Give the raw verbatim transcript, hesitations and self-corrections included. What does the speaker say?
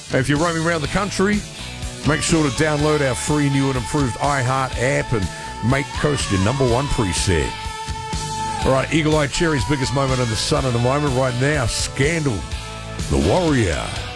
If you're roaming around the country, make sure to download our free new and improved iHeart app and make Coast your number one preset. All right, Eagle Eye Cherry's biggest moment in the sun at the moment right now, Scandal, The Warrior.